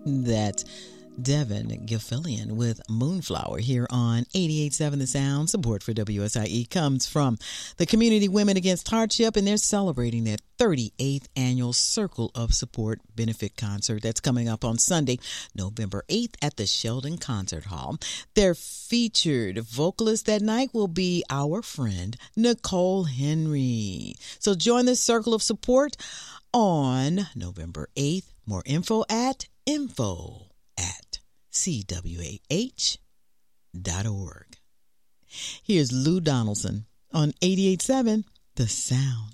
That's Devin Gilfillian with Moonflower here on 88.7 The Sound. Support for WSIE comes from the Community Women Against Hardship, and they're celebrating their 38th annual Circle of Support benefit concert that's coming up on Sunday, November 8th at the Sheldon Concert Hall. Their featured vocalist that night will be our friend Nicole Henry. So join the Circle of Support on November 8th. More info at CWAH.org. Here's Lou Donaldson on 88.7 The Sound.